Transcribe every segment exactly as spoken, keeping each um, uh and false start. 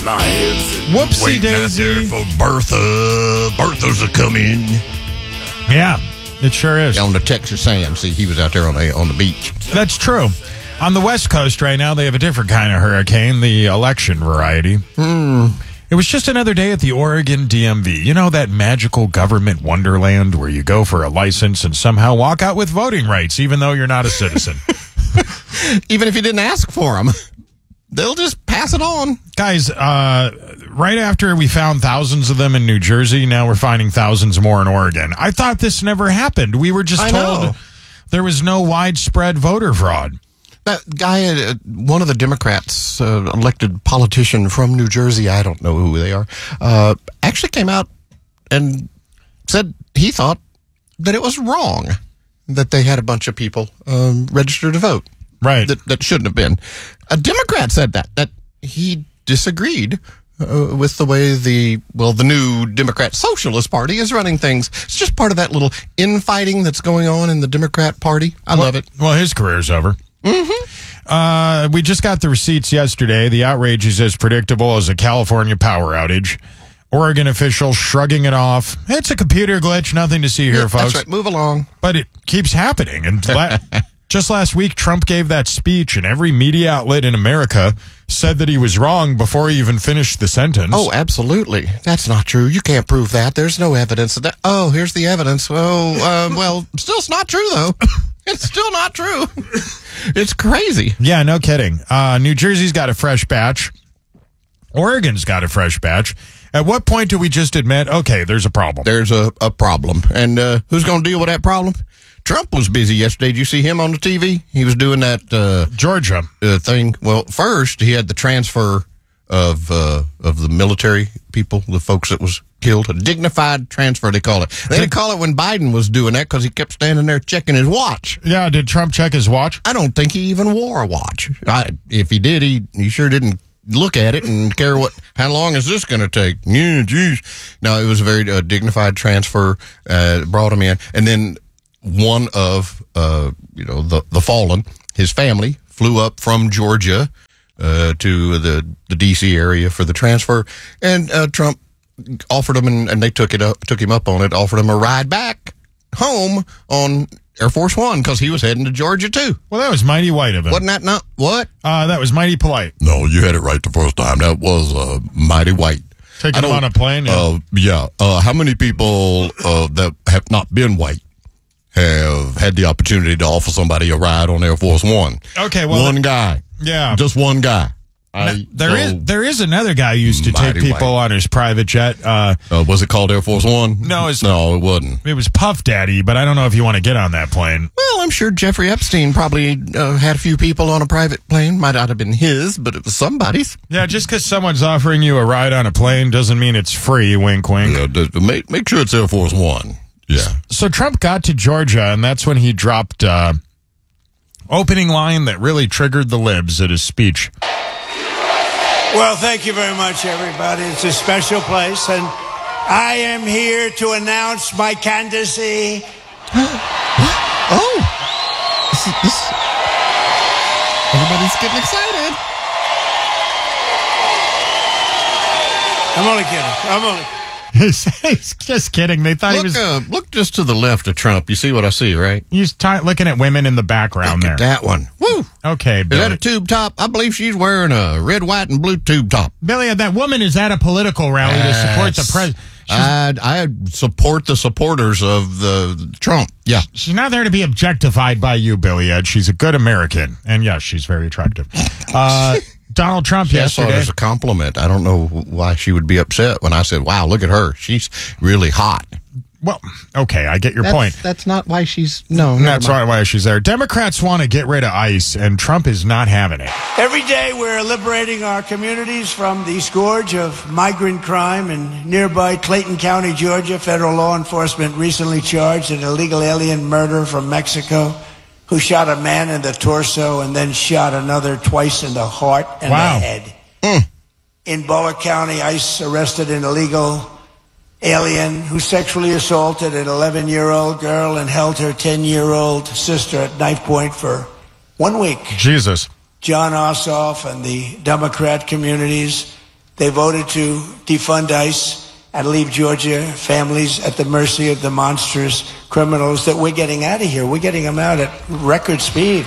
my hips. Whoopsie Waiting out daisy. there for Bertha. Bertha's a come in. Yeah, it sure is. On the Texas Sam. See, he was out there on the, on the beach. That's true. On the West Coast right now, they have a different kind of hurricane, the election variety. Hmm. It was just another day at the Oregon D M V. You know, that magical government wonderland where you go for a license and somehow walk out with voting rights, even though you're not a citizen. Even if you didn't ask for them, they'll just pass it on. Guys, uh, right after we found thousands of them in New Jersey, now we're finding thousands more in Oregon. I thought this never happened. We were just I told know. there was no widespread voter fraud. That guy, uh, one of the Democrats, uh, elected politician from New Jersey, I don't know who they are, uh, actually came out and said he thought that it was wrong that they had a bunch of people um, registered to vote. Right. That, that shouldn't have been. A Democrat said that, that he disagreed uh, with the way the, well, the new Democrat Socialist Party is running things. It's just part of that little infighting that's going on in the Democrat Party. I well, love it. Well, his career's over. Mm-hmm. Uh, we just got the receipts yesterday. The outrage is as predictable as a California power outage. Oregon officials shrugging it off. It's a computer glitch. Nothing to see here, Yeah, folks. That's right. Move along. But it keeps happening. And la- just last week, Trump gave that speech, and every media outlet in America said that he was wrong before he even finished the sentence. Oh, absolutely. That's not true. You can't prove that. There's no evidence of that. Oh, here's the evidence. Oh, uh, well, still it's not true, though. It's still not true. It's crazy. Yeah, no kidding. Uh, New Jersey's got a fresh batch. Oregon's got a fresh batch. At what point do we just admit, okay, there's a problem? There's a, a problem. And uh, who's going to deal with that problem? Trump was busy yesterday. Did you see him on the T V? He was doing that uh, Georgia uh, thing. Well, first, he had the transfer of uh, of the military people, the folks that was killed. A dignified transfer, they call it. They didn't call it when Biden was doing that because he kept standing there checking his watch. Yeah, did Trump check his watch? I don't think he even wore a watch. I, if he did, he, he sure didn't look at it and care what, how long is this going to take? Yeah, geez. No, it was a very uh, dignified transfer, uh, brought him in. And then one of, uh, you know, the, the fallen, his family flew up from Georgia, uh, to the, the D C area for the transfer. And, uh, Trump offered him, and, and they took it up, took him up on it, offered him a ride back home on Air Force One because he was heading to Georgia too. Well, that was mighty white of him. Wasn't that not what? Uh, that was mighty polite. No, you had it right the first time. That was uh, mighty white. Taking him on a plane, yeah. Uh, yeah. Uh, how many people uh, that have not been white have had the opportunity to offer somebody a ride on Air Force One? Okay, well, one guy. yeah. Just one guy. I, There so, is there is another guy who used to take Mighty people white. on his private jet. Uh, Uh, was it called Air Force One? No, it's- no, it wasn't. it was Puff Daddy, but I don't know if you want to get on that plane. Well, I'm sure Jeffrey Epstein probably uh, had a few people on a private plane. Might not have been his, but it was somebody's. Yeah, just because someone's offering you a ride on a plane doesn't mean it's free. Wink, wink. Yeah, d- d- make make sure it's Air Force One. Yeah. So Trump got to Georgia, and that's when he dropped uh, opening line that really triggered the libs at his speech. Well, thank you very much, everybody. It's a special place, and I am here to announce my candidacy. Oh, this is, this, everybody's getting excited. I'm only kidding. I'm only. He's just kidding. They thought he Look, was. uh, look just to the left of Trump. You see what I see, right? He's t- looking at women in the background Look there. at that one. Woo! Okay, Is that Billy. a tube top? I believe she's wearing a red, white, and blue tube top. Billy, that woman is at a political rally to support the That's- president. I, I support the supporters of the Trump. Yeah. She's not there to be objectified by you, Billy Ed. She's a good American. And yes, she's very attractive. Uh, Donald Trump I saw it yesterday. as a compliment. I don't know why she would be upset when I said, wow, look at her. She's really hot. Well, okay, I get your That's, point. that's not why she's... No, never That's mind. why, why she's there. Democrats want to get rid of ICE, and Trump is not having it. Every day we're liberating our communities from the scourge of migrant crime in nearby Clayton County, Georgia. Federal law enforcement recently charged an illegal alien murderer from Mexico who shot a man in the torso and then shot another twice in the heart and Wow. the head. In Bullock County, ICE arrested an illegal alien who sexually assaulted an eleven-year-old girl and held her ten-year-old sister at knife point for one week. Jesus. John Ossoff and the Democrat communities They voted to defund ICE and leave Georgia families at the mercy of the monstrous criminals that we're getting out of here. We're getting them out at record speed.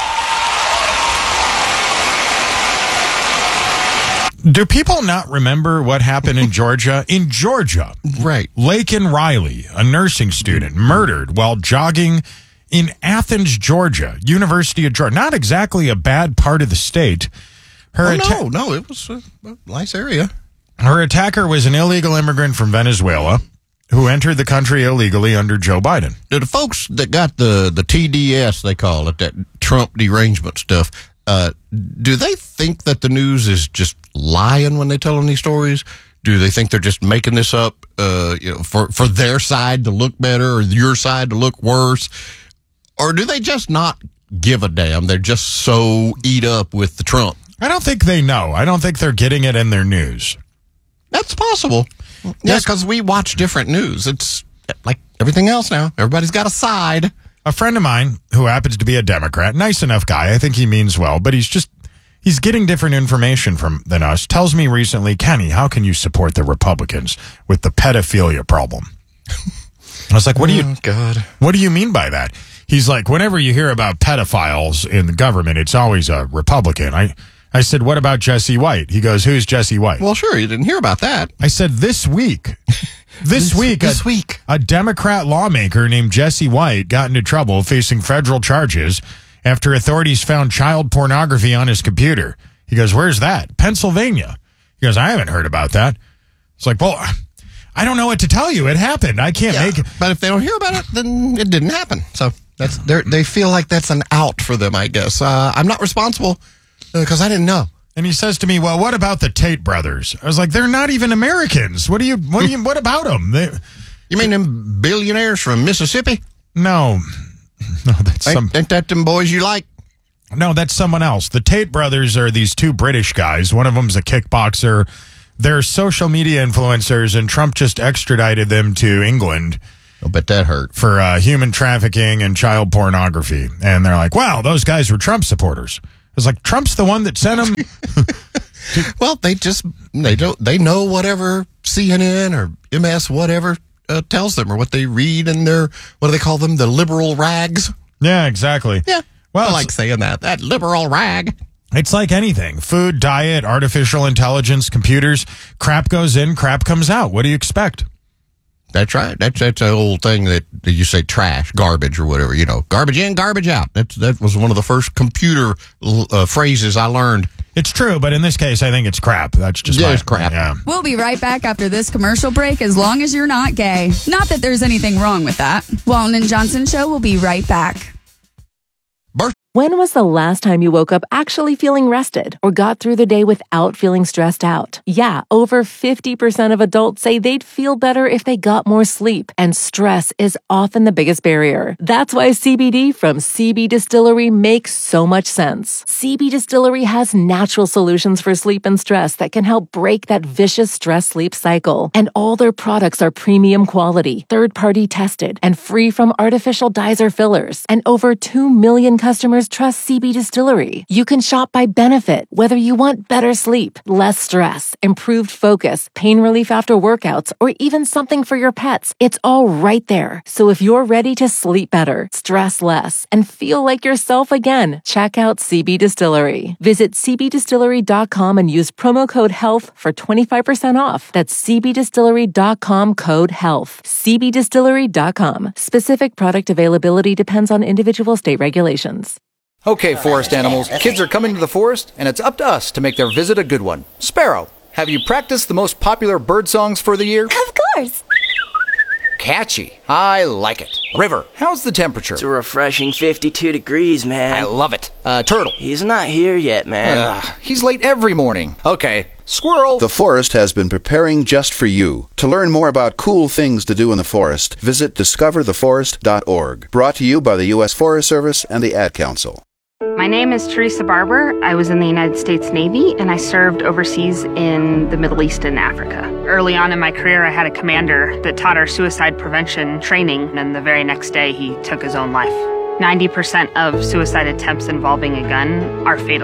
Do people not remember what happened in Georgia? In Georgia, Right. Laken Riley, a nursing student, murdered while jogging in Athens, Georgia, University of Georgia. Not exactly a bad part of the state. Her Oh, atta- no, no, it was a, a nice area. Her attacker was an illegal immigrant from Venezuela who entered the country illegally under Joe Biden. The folks that got the, the T D S, they call it, that Trump derangement stuff, uh, do they think that the news is just lying when they tell them these stories? Do they think they're just making this up uh, you know, for, for their side to look better or your side to look worse? Or do they just not give a damn? They're just so eat up with the Trump. I don't think they know. I don't think they're getting it in their news. That's possible. Yeah, because we watch different news. It's like everything else now. Everybody's got a side. A friend of mine who happens to be a Democrat, nice enough guy, I think he means well, but he's just, he's getting different information from than us, tells me recently, Kenny, how can you support the Republicans with the pedophilia problem? I was like, what do you, Oh, God. what do you mean by that? He's like, whenever you hear about pedophiles in the government, it's always a Republican. I, I said, what about Jesse White? He goes, who's Jesse White? Well, sure, you didn't hear about that. I said, this week, this, week, this a, week. a Democrat lawmaker named Jesse White got into trouble facing federal charges after authorities found child pornography on his computer. He goes, where's that? Pennsylvania. He goes, I haven't heard about that. It's like, well, I don't know what to tell you. It happened. I can't Yeah, make it. but if they don't hear about it, then it didn't happen. So that's they they feel like that's an out for them, I guess. Uh, I'm not responsible because I didn't know. And he says to me, well, what about the Tate brothers? I was like, they're not even Americans. What do you, what do you, what about them? They, You mean them billionaires from Mississippi? no, no, that's Ain't, some, ain't that them boys you like? no, that's someone else. The Tate brothers are these two British guys. One of them's a kickboxer. They're social media influencers, and Trump just extradited them to England I'll bet that hurt. for uh, human trafficking and child pornography. And they're like, wow, those guys were Trump supporters. I was like, Trump's the one that sent them. Well, they just they don't they know whatever C N N or M S whatever uh, tells them, or what they read in their, what do they call them, the liberal rags. Yeah, exactly. Yeah, Well, I like saying that. That liberal rag. it's like anything. Food, diet, artificial intelligence, computers. Crap goes in, crap comes out. What do you expect? That's right. That's that's an old thing that, that you say trash, garbage, or whatever. You know, garbage in, garbage out. That that was one of the first computer uh, phrases I learned. It's true, but in this case, I think it's crap. That's just Yeah, my- it's crap. Yeah. We'll be right back after this commercial break, as long as you're not gay. Not that there's anything wrong with that. Walton and Johnson Show will be right back. When was the last time you woke up actually feeling rested or got through the day without feeling stressed out? Yeah, over fifty percent of adults say they'd feel better if they got more sleep, and stress is often the biggest barrier. That's why C B D from C B Distillery makes so much sense. C B Distillery has natural solutions for sleep and stress that can help break that vicious stress-sleep cycle. And all their products are premium quality, third-party tested, and free from artificial dyes or fillers. And over two million customers trust C B Distillery. You can shop by benefit, whether you want better sleep, less stress, improved focus, pain relief after workouts, or even something for your pets. It's all right there. So if you're ready to sleep better, stress less, and feel like yourself again, check out C B Distillery. Visit c b distillery dot com and use promo code HEALTH for twenty-five percent off. That's c b distillery dot com code HEALTH. c b distillery dot com. Specific product availability depends on individual state regulations. Okay, forest animals, kids are coming to the forest, and it's up to us to make their visit a good one. Sparrow, have you practiced the most popular bird songs for the year? Of course. Catchy. I like it. River, how's the temperature? It's a refreshing fifty-two degrees, man. I love it. Uh, Turtle. He's not here yet, man. Ugh, he's late every morning. Okay. Squirrel. The forest has been preparing just for you. To learn more about cool things to do in the forest, visit discover the forest dot org. Brought to you by the U S Forest Service and the Ad Council. My name is Teresa Barber. I was in the United States Navy, and I served overseas in the Middle East and Africa. Early on in my career, I had a commander that taught our suicide prevention training, and the very next day, he took his own life. ninety percent of suicide attempts involving a gun are fatal.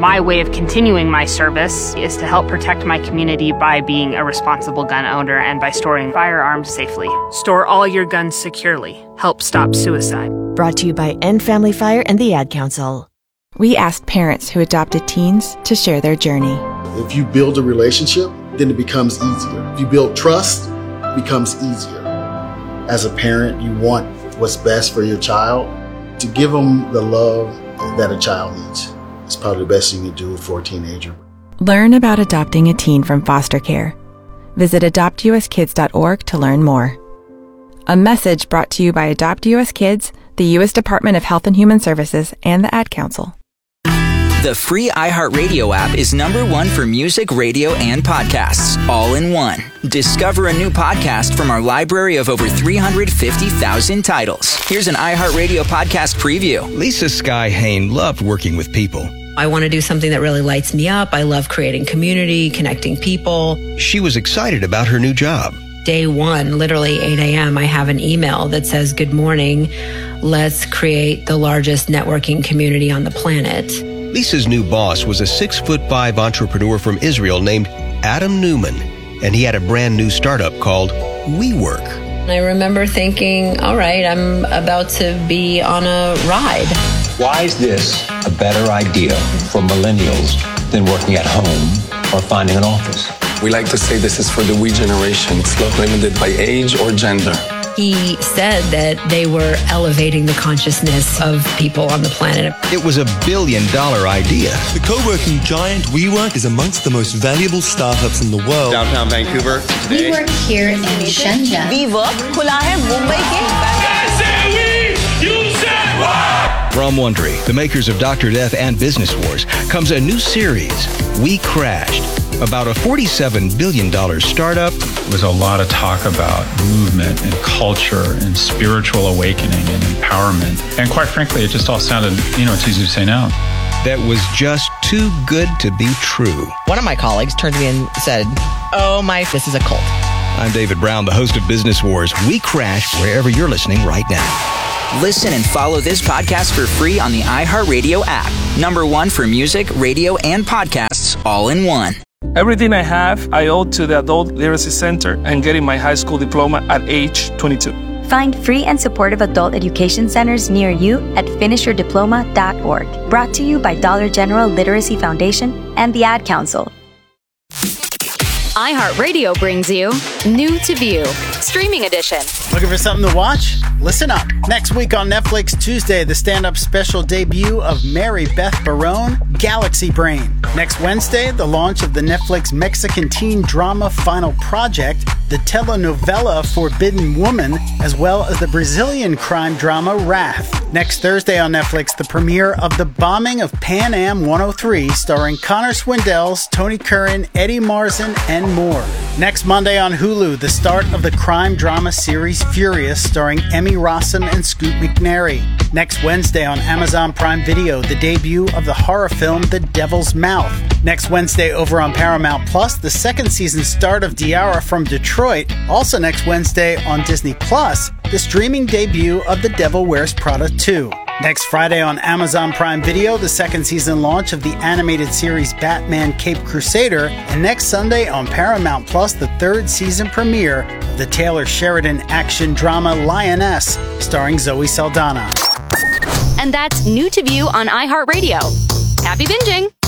My way of continuing my service is to help protect my community by being a responsible gun owner and by storing firearms safely. Store all your guns securely. Help stop suicide. Brought to you by End Family Fire and the Ad Council. We asked parents who adopted teens to share their journey. If you build a relationship, then it becomes easier. If you build trust, it becomes easier. As a parent, you want what's best for your child. To give them the love that a child needs is probably the best thing you can do for a teenager. Learn about adopting a teen from foster care. Visit adopt u s kids dot org to learn more. A message brought to you by Adopt U S Kids, the U S Department of Health and Human Services, and the Ad Council. The free iHeartRadio app is number one for music, radio, and podcasts, all in one. Discover a new podcast from our library of over three hundred fifty thousand titles. Here's an iHeartRadio podcast preview. Lisa Sky Hain loved working with people. I want to do something that really lights me up. I love creating community, connecting people. She was excited about her new job. Day one, literally eight a.m., I have an email that says, "Good morning. Let's create the largest networking community on the planet." Lisa's new boss was a six foot five entrepreneur from Israel named Adam Newman, and he had a brand new startup called WeWork. I remember thinking, all right, I'm about to be on a ride. Why is this a better idea for millennials than working at home or finding an office? We like to say this is for the we generation. It's not limited by age or gender. He said that they were elevating the consciousness of people on the planet. It was a billion dollar idea. The co-working giant WeWork is amongst the most valuable startups in the world. Downtown Vancouver today. We work here in Shenzhen. WeWork खुला है मुंबई के. I say we, you say what? From Wondery, the makers of Doctor Death and Business Wars, comes a new series, We Crashed, about a forty-seven billion dollars startup. There was a lot of talk about movement and culture and spiritual awakening and empowerment. And quite frankly, it just all sounded, you know, it's easy to say now. That was just too good to be true. One of my colleagues turned to me and said, "Oh my, this is a cult." I'm David Brown, the host of Business Wars. We Crashed wherever you're listening right now. Listen and follow this podcast for free on the iHeartRadio app. Number one for music, radio, and podcasts, all in one. Everything I have, I owe to the Adult Literacy Center and getting my high school diploma at age twenty-two. Find free and supportive adult education centers near you at finish your diploma dot org. Brought to you by Dollar General Literacy Foundation and the Ad Council. iHeartRadio brings you New to View, Streaming Edition. Looking for something to watch? Listen up. Next week on Netflix, Tuesday, the stand-up special debut of Mary Beth Barone, Galaxy Brain. Next Wednesday, the launch of the Netflix Mexican teen drama Final Project, the telenovela Forbidden Woman, as well as the Brazilian crime drama Wrath. Next Thursday on Netflix, the premiere of The Bombing of Pan Am one oh three, starring Connor Swindells, Tony Curran, Eddie Marsan, and more. Next Monday on Hulu, the start of the crime drama series Furious, starring Emmy Rossum and Scoot McNairy. Next Wednesday on Amazon Prime Video, the debut of the horror film The Devil's Mouth. Next Wednesday over on Paramount Plus, the second season start of Diara from Detroit. Also next Wednesday on Disney Plus, the streaming debut of The Devil Wears Prada two. Next Friday on Amazon Prime Video, the second season launch of the animated series Batman Caped Crusader. And next Sunday on Paramount Plus, the third season premiere of the Taylor Sheridan action drama Lioness, starring Zoe Saldana. And that's New to View on iHeartRadio. Happy binging!